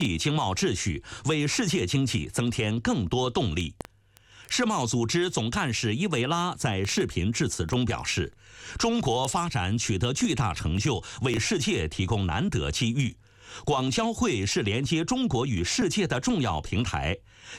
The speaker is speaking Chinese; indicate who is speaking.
Speaker 1: 经贸秩序，为世界经济增添更多动力。世贸组织总干事伊维拉在视频致辞中表示，中国发展取得巨大成就，为世界提供难得机遇。广交会是连接中国与世界的重要平台，